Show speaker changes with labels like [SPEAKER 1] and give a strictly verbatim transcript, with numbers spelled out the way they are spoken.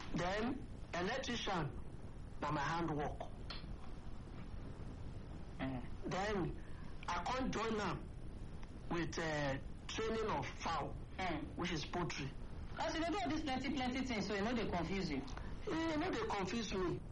[SPEAKER 1] Then electrician na my hand work.
[SPEAKER 2] Mm.
[SPEAKER 1] Then I can't join am with uh, training of fowl,
[SPEAKER 2] Mm.
[SPEAKER 1] which is poultry.
[SPEAKER 2] As you dey do all these plenty plenty things, so you know they confuse you.
[SPEAKER 1] E no dey confuse me.